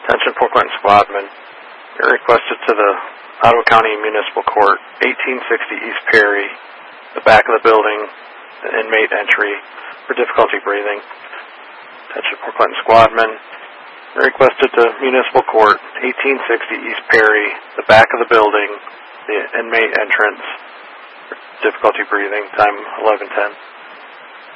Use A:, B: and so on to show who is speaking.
A: Attention Port Clinton Squadman. You're requested to the Ottawa County Municipal Court, 1860 East Perry, the back of the building, the inmate entry for difficulty breathing. Attention Port Clinton Squadman. You're requested to Municipal Court, 1860 East Perry, the back of the building, the inmate entrance for difficulty breathing, time 11:10.